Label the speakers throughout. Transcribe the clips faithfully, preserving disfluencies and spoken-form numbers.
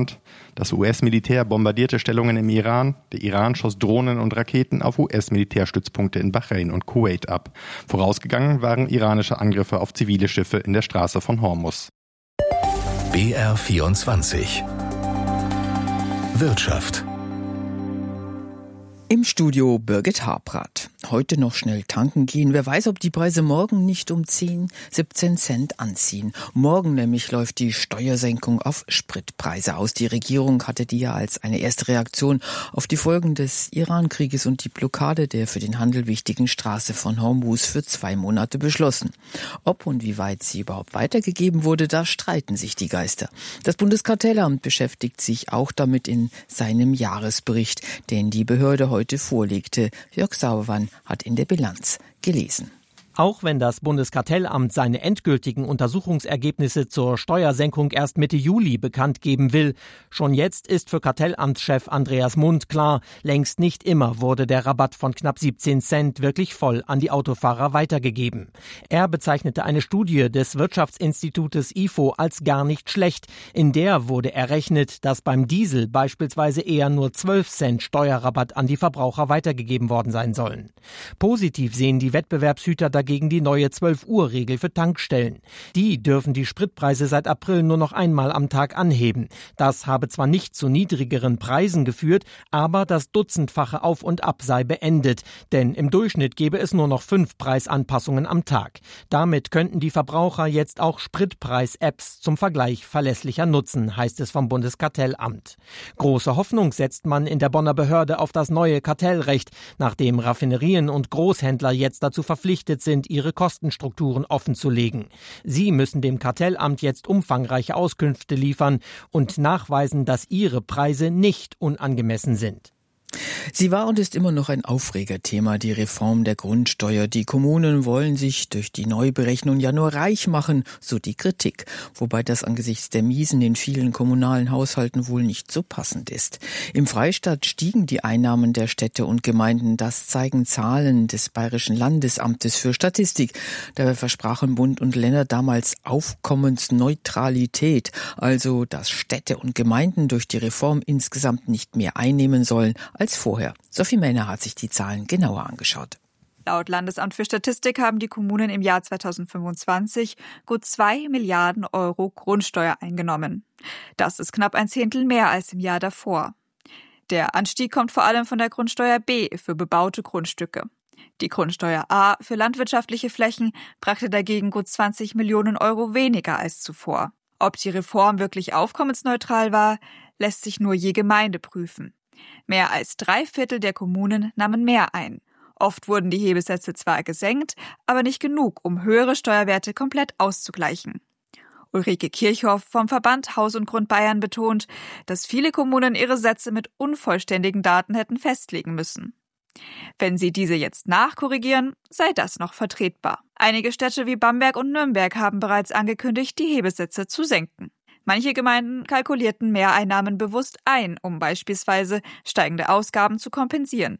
Speaker 1: Land. Das U S-Militär bombardierte Stellungen im Iran. Der Iran schoss Drohnen und Raketen auf U S-Militärstützpunkte in Bahrain und Kuwait ab. Vorausgegangen waren iranische Angriffe auf zivile Schiffe in der Straße von Hormuz.
Speaker 2: B R vierundzwanzig Wirtschaft.
Speaker 3: Im Studio Birgit Habrath. Heute noch schnell tanken gehen. Wer weiß, ob die Preise morgen nicht um zehn, siebzehn Cent anziehen. Morgen nämlich läuft die Steuersenkung auf Spritpreise aus. Die Regierung hatte die ja als eine erste Reaktion auf die Folgen des Iran-Krieges und die Blockade der für den Handel wichtigen Straße von Hormuz für zwei Monate beschlossen. Ob und wie weit sie überhaupt weitergegeben wurde, da streiten sich die Geister. Das Bundeskartellamt beschäftigt sich auch damit in seinem Jahresbericht, den die Behörde heute vorlegte. Jörg Sauermann hat in der Bilanz gelesen.
Speaker 4: Auch wenn das Bundeskartellamt seine endgültigen Untersuchungsergebnisse zur Steuersenkung erst Mitte Juli bekannt geben will, schon jetzt ist für Kartellamtschef Andreas Mund klar, längst nicht immer wurde der Rabatt von knapp siebzehn Cent wirklich voll an die Autofahrer weitergegeben. Er bezeichnete eine Studie des Wirtschaftsinstitutes I F O als gar nicht schlecht. In der wurde errechnet, dass beim Diesel beispielsweise eher nur zwölf Cent Steuerrabatt an die Verbraucher weitergegeben worden sein sollen. Positiv sehen die Wettbewerbshüter dagegen gegen die neue zwölf Uhr Regel für Tankstellen. Die dürfen die Spritpreise seit April nur noch einmal am Tag anheben. Das habe zwar nicht zu niedrigeren Preisen geführt, aber das dutzendfache Auf und Ab sei beendet. Denn im Durchschnitt gäbe es nur noch fünf Preisanpassungen am Tag. Damit könnten die Verbraucher jetzt auch Spritpreis-Apps zum Vergleich verlässlicher nutzen, heißt es vom Bundeskartellamt. Große Hoffnung setzt man in der Bonner Behörde auf das neue Kartellrecht, nachdem Raffinerien und Großhändler jetzt dazu verpflichtet sind, ihre Kostenstrukturen offenzulegen. Sie müssen dem Kartellamt jetzt umfangreiche Auskünfte liefern und nachweisen, dass ihre Preise nicht unangemessen sind.
Speaker 3: Sie war und ist immer noch ein Aufregerthema, die Reform der Grundsteuer. Die Kommunen wollen sich durch die Neuberechnung ja nur reich machen, so die Kritik. Wobei das angesichts der Miesen in vielen kommunalen Haushalten wohl nicht so passend ist. Im Freistaat stiegen die Einnahmen der Städte und Gemeinden. Das zeigen Zahlen des Bayerischen Landesamtes für Statistik. Dabei versprachen Bund und Länder damals Aufkommensneutralität, also dass Städte und Gemeinden durch die Reform insgesamt nicht mehr einnehmen sollen als vorher. Sophie Männer hat sich die Zahlen genauer angeschaut.
Speaker 5: Laut Landesamt für Statistik haben die Kommunen im Jahr zweitausendfünfundzwanzig gut zwei Milliarden Euro Grundsteuer eingenommen. Das ist knapp ein Zehntel mehr als im Jahr davor. Der Anstieg kommt vor allem von der Grundsteuer B für bebaute Grundstücke. Die Grundsteuer A für landwirtschaftliche Flächen brachte dagegen gut zwanzig Millionen Euro weniger als zuvor. Ob die Reform wirklich aufkommensneutral war, lässt sich nur je Gemeinde prüfen. Mehr als drei Viertel der Kommunen nahmen mehr ein. Oft wurden die Hebesätze zwar gesenkt, aber nicht genug, um höhere Steuerwerte komplett auszugleichen. Ulrike Kirchhoff vom Verband Haus und Grund Bayern betont, dass viele Kommunen ihre Sätze mit unvollständigen Daten hätten festlegen müssen. Wenn sie diese jetzt nachkorrigieren, sei das noch vertretbar. Einige Städte wie Bamberg und Nürnberg haben bereits angekündigt, die Hebesätze zu senken. Manche Gemeinden kalkulierten Mehreinnahmen bewusst ein, um beispielsweise steigende Ausgaben zu kompensieren.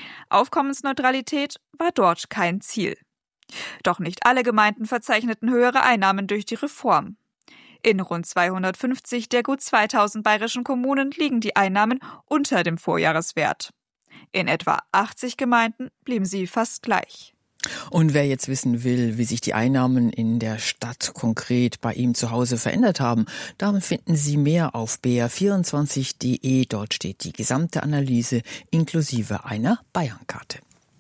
Speaker 5: Aufkommensneutralität war dort kein Ziel. Doch nicht alle Gemeinden verzeichneten höhere Einnahmen durch die Reform. In rund zweihundertfünfzig der gut zweitausend bayerischen Kommunen liegen die Einnahmen unter dem Vorjahreswert. In etwa achtzig Gemeinden blieben sie fast gleich.
Speaker 3: Und wer jetzt wissen will, wie sich die Einnahmen in der Stadt konkret bei ihm zu Hause verändert haben, damit finden Sie mehr auf b r vierundzwanzig punkt d e. Dort steht die gesamte Analyse inklusive einer Bayernkarte.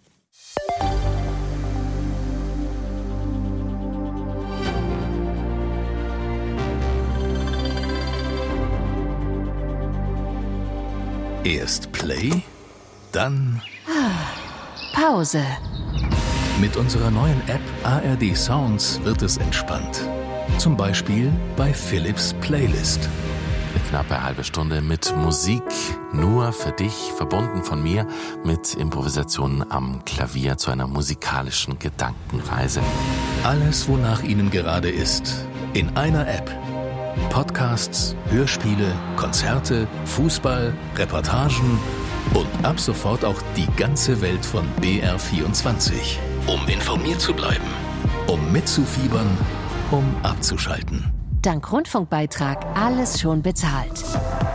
Speaker 2: Erst Play, dann
Speaker 6: Pause.
Speaker 2: Mit unserer neuen App A R D Sounds wird es entspannt. Zum Beispiel bei Philips Playlist.
Speaker 7: Eine knappe halbe Stunde mit Musik, nur für dich, verbunden von mir mit Improvisationen am Klavier zu einer musikalischen Gedankenreise.
Speaker 2: Alles, wonach Ihnen gerade ist, in einer App. Podcasts, Hörspiele, Konzerte, Fußball, Reportagen und ab sofort auch die ganze Welt von B R vierundzwanzig. Um informiert zu bleiben, um mitzufiebern, um abzuschalten.
Speaker 6: Dank Rundfunkbeitrag alles schon bezahlt.